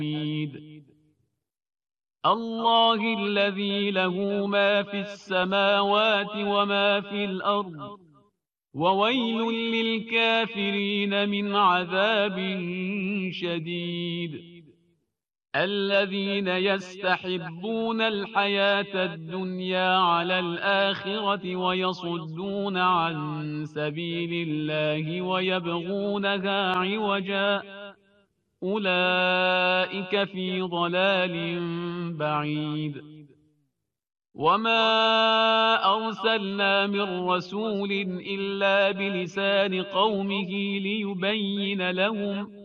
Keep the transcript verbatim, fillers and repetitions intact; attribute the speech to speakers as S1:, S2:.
S1: حميد الله الذي له ما في السماوات وما في الأرض وويل للكافرين من عذاب شديد الذين يستحبون الحياة الدنيا على الآخرة ويصدون عن سبيل الله ويبغونها عوجا أولئك في ضلال بعيد وما أرسلنا من رسول إلا بلسان قومه ليبين لهم